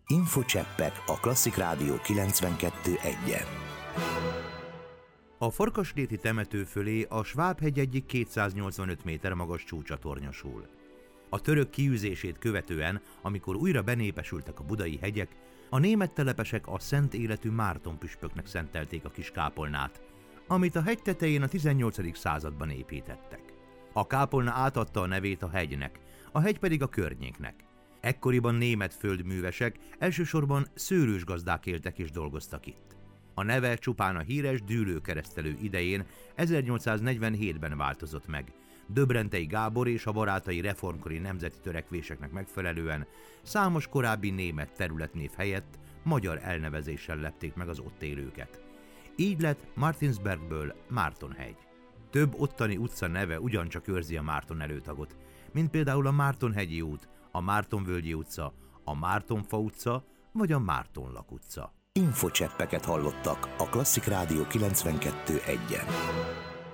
Infocseppek a Klasszik Rádió 92.1-en. A Farkasréti temető fölé a Sváb-hegy egyik 285 méter magas csúcsa tornyosul. A török kiűzését követően, amikor újra benépesültek a budai hegyek, a német telepesek a szent életű Márton püspöknek szentelték a kis kápolnát, amit a hegy tetején a 18. században építettek. A kápolna átadta a nevét a hegynek, a hegy pedig a környéknek. Ekkoriban német földművesek, elsősorban szőlősgazdák éltek és dolgoztak itt. A neve csupán a híres dűlőkeresztelő idején, 1847-ben változott meg. Döbrentei Gábor és a barátai reformkori nemzeti törekvéseknek megfelelően számos korábbi német területnév helyett magyar elnevezéssel lepték meg az ott élőket. Így lett Martinsbergből Mártonhegy. Több ottani utca neve ugyancsak őrzi a Márton előtagot, mint például a Mártonhegyi út, a Mártonvölgyi utca, a Mártonfa utca vagy a Mártonlak utca. Infocseppeket hallottak a Klasszik Rádió 92.1-en.